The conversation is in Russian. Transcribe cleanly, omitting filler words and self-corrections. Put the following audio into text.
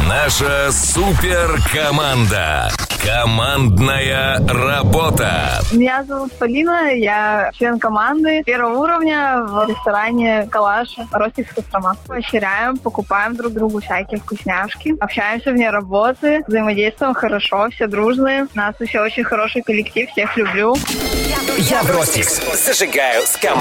Наша суперкоманда. Командная работа. Меня зовут Полина, я член команды первого уровня в ресторане «Калаша», Ростикс, Кострома. Поощряем, покупаем друг другу всякие вкусняшки, общаемся вне работы, взаимодействуем хорошо, все дружные. У нас еще очень хороший коллектив, всех люблю. Я в Ростикс зажигаю с командой.